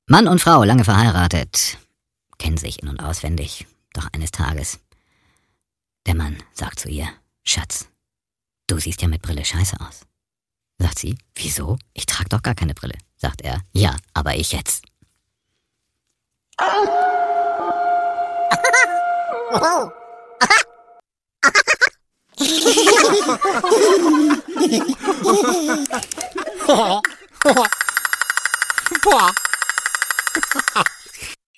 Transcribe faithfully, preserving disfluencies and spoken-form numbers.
Mann und Frau, lange verheiratet, kennen sich in- und auswendig. Doch eines Tages, der Mann sagt zu ihr: Schatz, du siehst ja mit Brille scheiße aus. Sagt sie: Wieso? Ich trage doch gar keine Brille. Sagt er: Ja, aber ich jetzt. Wow.